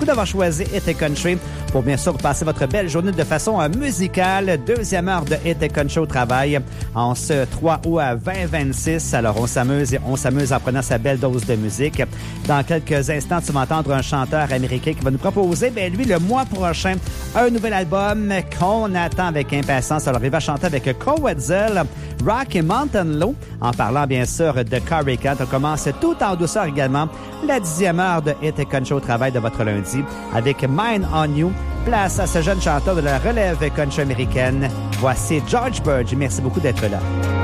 d'avoir choisi Hit & Country pour bien sûr passer votre belle journée de façon musicale. Deuxième heure de Hit & Country au travail en ce 3 août à 2026. Alors, on s'amuse en prenant sa belle dose de musique. Dans quelques instants, tu vas entendre un chanteur américain qui va nous proposer, lui, le mois prochain, un nouvel album qu'on attend avec impatience. Alors, il va chanter avec Cole Wetzel, Rocky Mountain Low, en parlant bien sûr de Corey Kent. On commence tout en douceur également la 10e heure de Hit & Country au travail de votre lundi avec Mine on You. Place à ce jeune chanteur de la relève country américaine. Voici George Burge. Merci beaucoup d'être là.